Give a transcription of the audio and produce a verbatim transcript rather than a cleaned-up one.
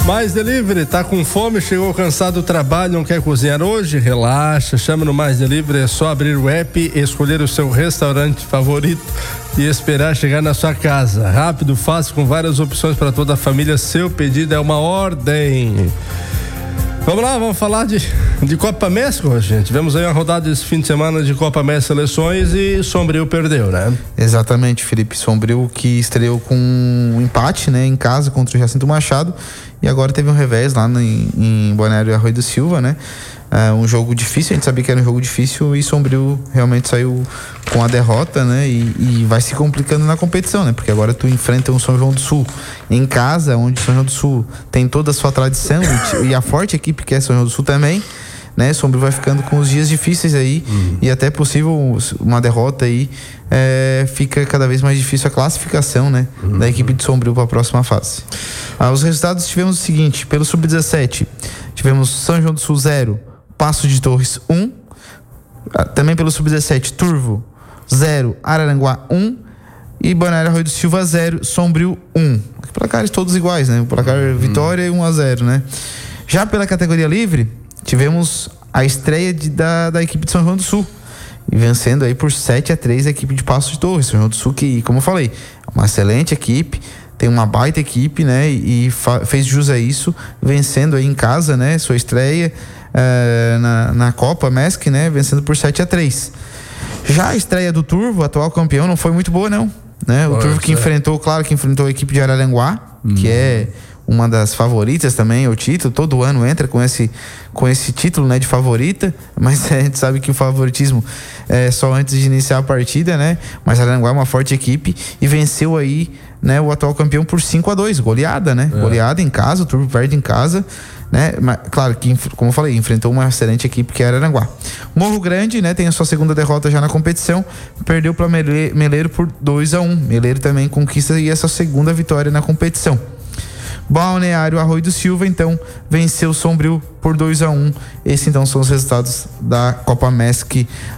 Mais Delivery, tá com fome, chegou cansado do trabalho, não quer cozinhar hoje? Relaxa, chama no Mais Delivery, é só abrir o app, escolher o seu restaurante favorito e esperar chegar na sua casa. Rápido, fácil, com várias opções para toda a família. Seu pedido é uma ordem. Vamos lá, vamos falar de, de Copa México, gente. Tivemos aí uma rodada esse fim de semana de Copa México Seleções e Sombrio perdeu, né? Exatamente, Felipe. Sombrio que estreou com um empate, né, em casa contra o Jacinto Machado e agora teve um revés lá no, em, em Balneário Arroio do Silva, né? É um jogo difícil, a gente sabia que era um jogo difícil e Sombrio realmente saiu com a derrota, né? E, e vai se complicando na competição, né? Porque agora tu enfrenta um São João do Sul em casa, onde São João do Sul tem toda a sua tradição e, e a forte equipe que é São João do Sul também, né? Sombrio vai ficando com os dias difíceis aí uhum. e até possível uma derrota aí, é, fica cada vez mais difícil a classificação, né? Uhum. Da equipe de Sombrio para a próxima fase. Ah, os resultados tivemos o seguinte: pelo sub dezessete tivemos São João do Sul zero, Passo de Torres um, também pelo sub dezessete Turvo zero, Araranguá um e Balneário Arroio do Silva zero, Sombrio um. Placares todos iguais, né? O placar uhum. vitória e um a zero, né? Já pela categoria livre, tivemos a estreia de, da, da equipe de São João do Sul e vencendo aí por sete a três a equipe de Passo de Torres. São João do Sul que, como eu falei, é uma excelente equipe, tem uma baita equipe, né? E, e fa- fez jus a isso, vencendo aí em casa, né? Sua estreia uh, na, na Copa Mesc, né? Vencendo por sete a três. Já a estreia do Turvo, atual campeão, não foi muito boa, não, né? O Pode Turvo que ser. enfrentou, claro que enfrentou a equipe de Araranguá, hum. que é uma das favoritas também, o título, todo ano entra com esse, com esse título, né, de favorita, mas a gente sabe que o favoritismo é só antes de iniciar a partida, né? Mas Araranguá é uma forte equipe e venceu aí, né, o atual campeão por cinco a dois, goleada, né? É. Goleada em casa, o Turvo perde em casa, né? Mas, claro que, como eu falei, enfrentou uma excelente equipe que é Araranguá. Morro Grande, né, tem a sua segunda derrota já na competição, perdeu para Meleiro por dois a um. Meleiro também conquista aí essa segunda vitória na competição. Balneário Arroio do Silva, então, venceu o Sombrio por dois a um. Esses, então, são os resultados da Copa Mesc